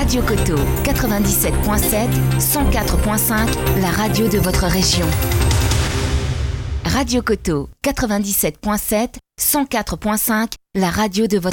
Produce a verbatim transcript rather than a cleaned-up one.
Radio Coteau, quatre-vingt-dix-sept virgule sept, cent quatre virgule cinq, la radio de votre région. Radio Coteau, quatre-vingt-dix-sept virgule sept, cent quatre virgule cinq, la radio de votre